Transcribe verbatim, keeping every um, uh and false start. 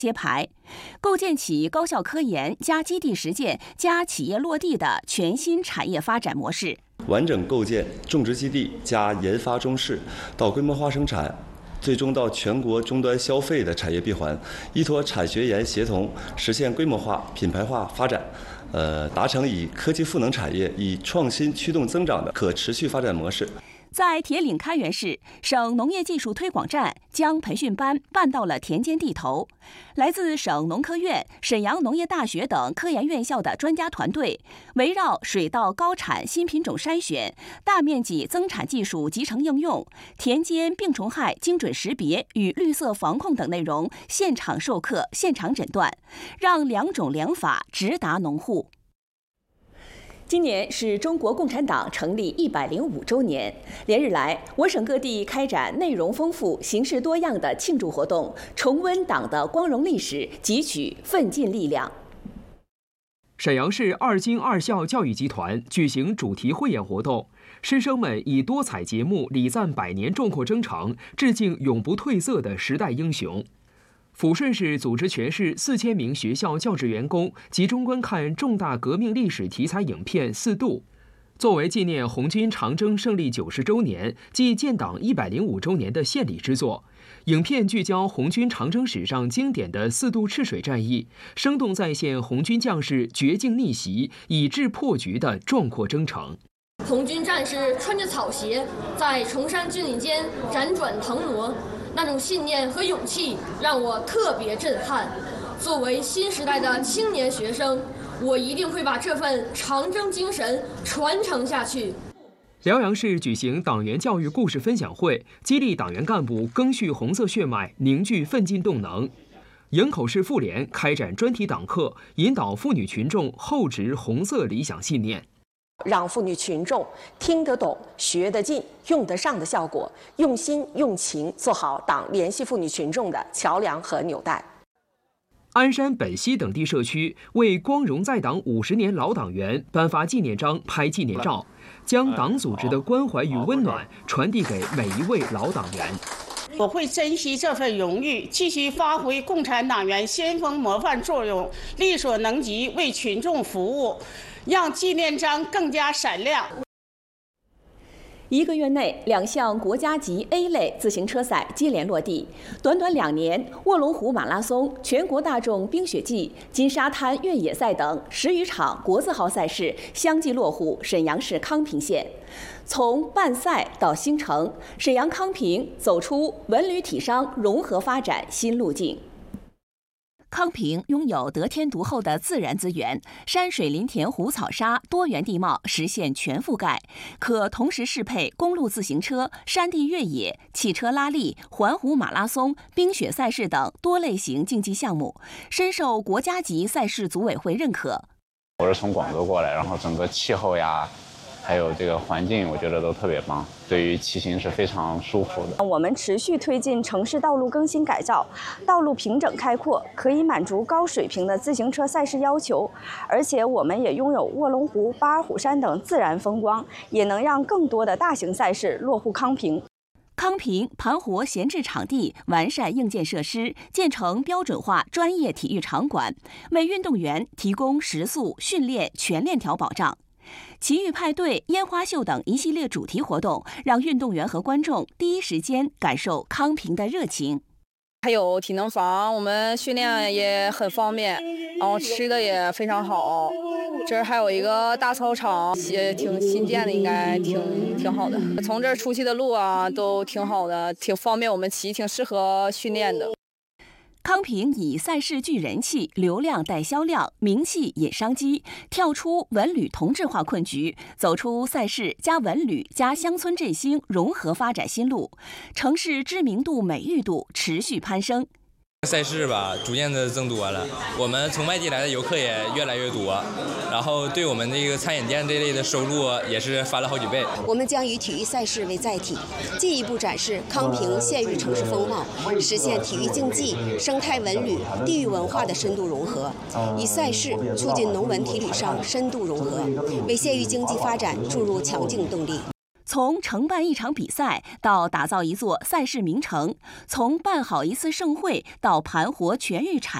揭牌，构建起高校科研加基地实践加企业落地的全新产业发展模式。 完整构建种植基地加研发中试到规模化生产，最终到全国终端消费的产业闭环，依托产学研协同，实现规模化、品牌化发展，呃，达成以科技赋能产业、以创新驱动增长的可持续发展模式。 在铁岭开元市，省农业技术推广站将培训班办到了田间地头。来自省农科院、沈阳农业大学等科研院校的专家团队，围绕水稻高产新品种筛选、大面积增产技术集成应用、田间病虫害精准识别与绿色防控等内容，现场授课、现场诊断，让良种良法直达农户。今年是中国共产党成立一百零五周年，连日来，我省各地开展内容丰富、形式多样的庆祝活动，重温党的光荣历史，汲取奋进力量。 沈阳市二京二校教育集团举行主题汇演活动，师生们以多彩节目礼赞百年壮阔征程，致敬永不褪色的时代英雄。抚顺市组织全市四千名学校教职员工集中观看重大革命历史题材影片《四渡》，作为纪念红军长征胜利九十周年暨建党一百零五周年的献礼之作。影片聚焦红军长征史上经典的四渡赤水战役，生动再现红军将士绝境逆袭、以智破局的壮阔征程。 红军战士穿着草鞋，在崇山峻岭间辗转腾挪。那种信念和勇气让我特别震撼。作为新时代的青年学生，我一定会把这份长征精神传承下去。 辽阳市举行党员教育故事分享会，激励党员干部赓续红色血脉，凝聚奋进动能。营口市妇联开展专题党课，引导妇女群众厚植红色理想信念。 让妇女群众听得懂、学得进、用得上的效果，用心用情做好党联系妇女群众的桥梁和纽带。 鞍山、本溪等地社区为光荣在党五十年老党员颁发纪念章、拍纪念照，将党组织的关怀与温暖传递给每一位老党员。 我会珍惜这份荣誉，继续发挥共产党员先锋模范作用，力所能及为群众服务，让纪念章更加闪亮。 一个月内，两项国家级 A 类自行车赛接连落地。短短两年，卧龙湖马拉松、全国大众冰雪季、金沙滩越野赛等十余场国字号赛事相继落户沈阳市康平县。从办赛到兴城，沈阳康平走出文旅体商融合发展新路径。康平拥有得天独厚的自然资源，山水林田湖草沙多元地貌实现全覆盖，可同时适配公路自行车、山地越野、汽车拉力、环湖马拉松、冰雪赛事等多类型竞技项目，深受国家级赛事组委会认可。 我是从广州过来，然后整个气候呀，还有这个环境，我觉得都特别棒，对于骑行是非常舒服的。 我们持续推进城市道路更新改造，道路平整开阔，可以满足高水平的自行车赛事要求。而且我们也拥有卧龙湖、巴尔虎山等自然风光，也能让更多的大型赛事落户康平。 康平盘活闲置场地，完善硬件设施，建成标准化专业体育场馆，为运动员提供食宿、训练全链条保障。奇遇派对、烟花秀等一系列主题活动，让运动员和观众第一时间感受康平的热情。 还有体能房，我们训练也很方便，然后吃的也非常好。这儿还有一个大操场，也挺新建的，应该挺挺好的。从这儿出去的路啊，都挺好的，挺方便我们骑，挺适合训练的。 康平以赛事聚人气、流量带销量、名气引商机，跳出文旅同质化困局，走出赛事加文旅加乡村振兴融合发展新路，城市知名度、美誉度持续攀升。 赛事吧，逐渐的增多了，我们从外地来的游客也越来越多，然后对我们这个餐饮店这类的收入也是翻了好几倍。 我们将以体育赛事为载体，进一步展示康平县域城市风貌，实现体育竞技、生态文旅、地域文化的深度融合，以赛事促进农文体旅商深度融合，为县域经济发展注入强劲动力。 从承办一场比赛到打造一座赛事名城，从办好一次盛会到盘活全域产